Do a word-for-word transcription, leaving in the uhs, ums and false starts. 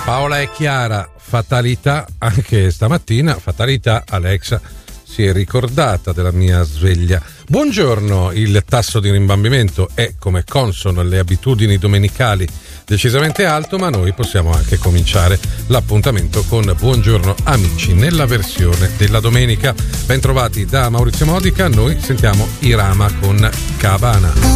Paola e Chiara, fatalità anche stamattina, fatalità. Alexa si è ricordata della mia sveglia. Buongiorno, il tasso di rimbambimento è, come consono alle abitudini domenicali, decisamente alto, ma noi possiamo anche cominciare l'appuntamento con Buongiorno Amici nella versione della domenica. Bentrovati da Maurizio Modica, noi sentiamo Irama con Cabana.